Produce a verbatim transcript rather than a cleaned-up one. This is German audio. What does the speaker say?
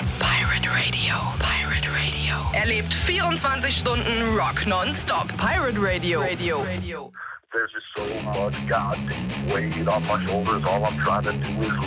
Pirate Radio. Pirate Radio. Erlebt vierundzwanzig Stunden Rock nonstop. Pirate Radio. Radio. Radio. There's just so much goddamn weight on my shoulders. All I'm trying to do is